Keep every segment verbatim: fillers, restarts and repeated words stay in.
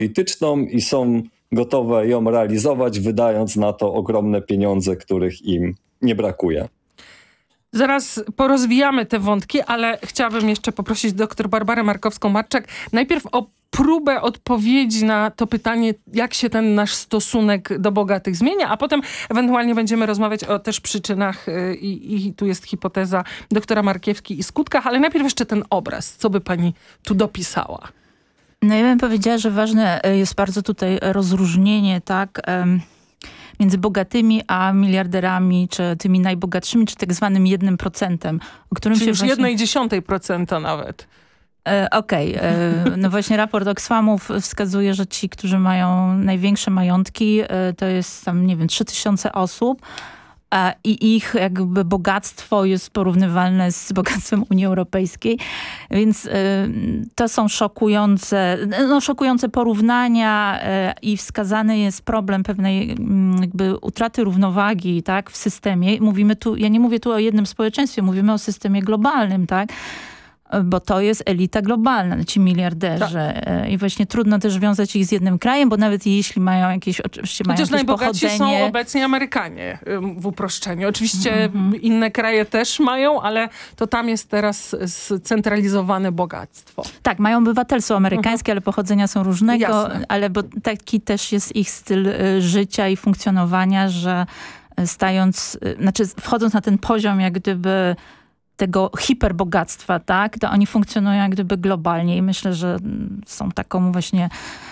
polityczną i są gotowe ją realizować, wydając na to ogromne pieniądze, których im nie brakuje. Zaraz porozwijamy te wątki, ale chciałabym jeszcze poprosić dr Barbarę Markowską-Marczak najpierw o próbę odpowiedzi na to pytanie, jak się ten nasz stosunek do bogatych zmienia, a potem ewentualnie będziemy rozmawiać o też przyczynach i, i tu jest hipoteza doktora Markiewki i skutkach, ale najpierw jeszcze ten obraz. Co by pani tu dopisała? No ja bym powiedziała, że ważne jest bardzo tutaj rozróżnienie, tak, między bogatymi a miliarderami, czy tymi najbogatszymi, czy tak zwanym jednym procentem, o którym Czyli się już właśnie... jednej dziesiątej procenta nawet. E, Okej, okay. e, no właśnie raport Oxfamów wskazuje, że ci, którzy mają największe majątki, e, to jest tam, nie wiem, trzy tysiące osób, a, i ich jakby bogactwo jest porównywalne z bogactwem Unii Europejskiej, więc e, to są szokujące, no, szokujące porównania e, i wskazany jest problem pewnej m, jakby utraty równowagi, tak, w systemie. Mówimy tu, ja nie mówię tu o jednym społeczeństwie, mówimy o systemie globalnym, tak, bo to jest elita globalna, ci miliarderzy. Tak. I właśnie trudno też wiązać ich z jednym krajem, bo nawet jeśli mają jakieś, oczywiście mają jakieś najbogatsi pochodzenie... są obecnie Amerykanie w uproszczeniu. Oczywiście mm-hmm. inne kraje też mają, ale to tam jest teraz scentralizowane bogactwo. Tak, mają obywatelstwo amerykańskie, mm-hmm. ale pochodzenia są różnego, Jasne. ale bo taki też jest ich styl życia i funkcjonowania, że stając, znaczy wchodząc na ten poziom jak gdyby tego hiperbogactwa, tak, to oni funkcjonują jak gdyby globalnie i myślę, że są taką właśnie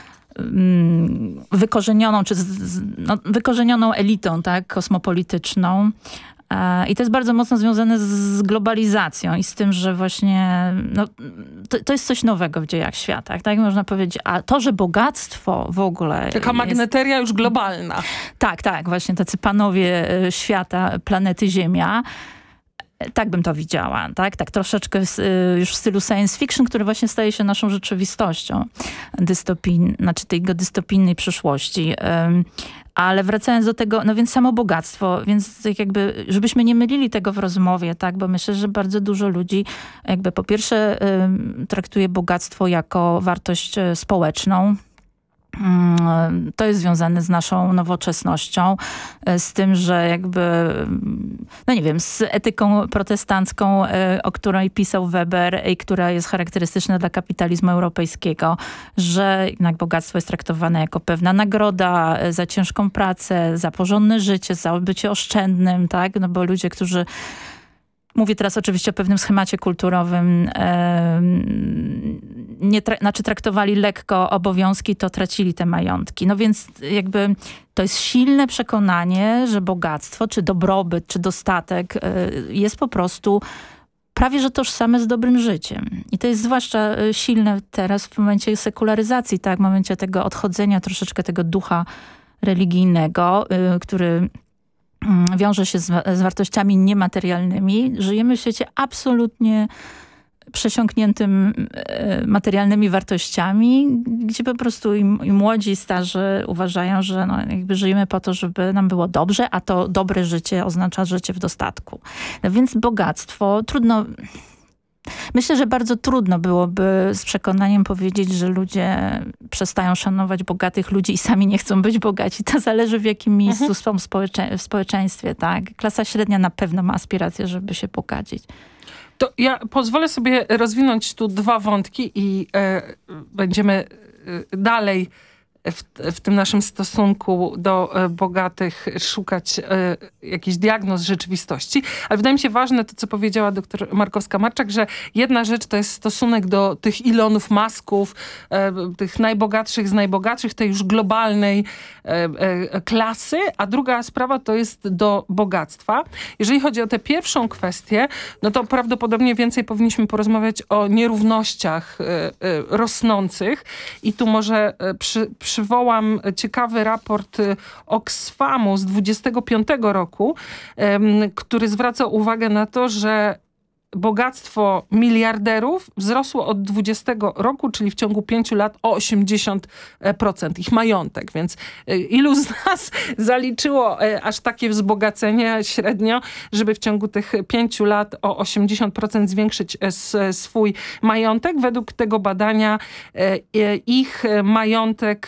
mm, wykorzenioną, czy z, no, wykorzenioną elitą, tak, kosmopolityczną. E, I to jest bardzo mocno związane z, z globalizacją i z tym, że właśnie no, to, to jest coś nowego w dziejach świata, tak można powiedzieć. A to, że bogactwo w ogóle... Taka magneteria jest, już globalna. Tak, tak, właśnie tacy panowie świata, planety Ziemia. Tak bym to widziała, tak? Tak troszeczkę już w stylu science fiction, który właśnie staje się naszą rzeczywistością dystopijnej, znaczy tej dystopijnej przyszłości. Ale wracając do tego, no więc samo bogactwo, więc tak jakby, żebyśmy nie mylili tego w rozmowie, tak? Bo myślę, że bardzo dużo ludzi jakby po pierwsze traktuje bogactwo jako wartość społeczną. To jest związane z naszą nowoczesnością, z tym, że jakby, no nie wiem, z etyką protestancką, o której pisał Weber i która jest charakterystyczna dla kapitalizmu europejskiego, że jednak bogactwo jest traktowane jako pewna nagroda za ciężką pracę, za porządne życie, za bycie oszczędnym, tak? No bo ludzie, którzy Mówię teraz oczywiście o pewnym schemacie kulturowym. Nie tra- znaczy traktowali lekko obowiązki, to tracili te majątki. No więc jakby to jest silne przekonanie, że bogactwo, czy dobrobyt, czy dostatek jest po prostu prawie że tożsame z dobrym życiem. I to jest zwłaszcza silne teraz w momencie sekularyzacji, tak? W momencie tego odchodzenia troszeczkę tego ducha religijnego, który wiąże się z, z wartościami niematerialnymi. Żyjemy w świecie absolutnie przesiąkniętym e, materialnymi wartościami, gdzie po prostu i, i młodzi, i starzy uważają, że no, jakby żyjemy po to, żeby nam było dobrze, a to dobre życie oznacza życie w dostatku. No więc bogactwo, trudno... Myślę, że bardzo trudno byłoby z przekonaniem powiedzieć, że ludzie przestają szanować bogatych ludzi i sami nie chcą być bogaci. To zależy w jakim miejscu mhm. są społecze- w społeczeństwie. Tak? Klasa średnia na pewno ma aspiracje, żeby się bogacić. To ja pozwolę sobie rozwinąć tu dwa wątki i e, będziemy e, dalej w, w tym naszym stosunku do e, bogatych szukać e, jakichś diagnoz rzeczywistości. Ale wydaje mi się ważne to, co powiedziała doktor Markowska-Marczak, że jedna rzecz to jest stosunek do tych Elonów, Musków, e, tych najbogatszych z najbogatszych, tej już globalnej e, e, klasy, a druga sprawa to jest do bogactwa. Jeżeli chodzi o tę pierwszą kwestię, no to prawdopodobnie więcej powinniśmy porozmawiać o nierównościach e, e, rosnących i tu może e, przy przywołam ciekawy raport Oxfamu z dwudziestego piątego roku, który zwraca uwagę na to, że bogactwo miliarderów wzrosło od dwudziestego roku, czyli w ciągu pięciu lat o osiemdziesiąt procent ich majątek. Więc ilu z nas zaliczyło aż takie wzbogacenie średnio, żeby w ciągu tych pięciu lat o osiemdziesiąt procent zwiększyć swój majątek? Według tego badania ich majątek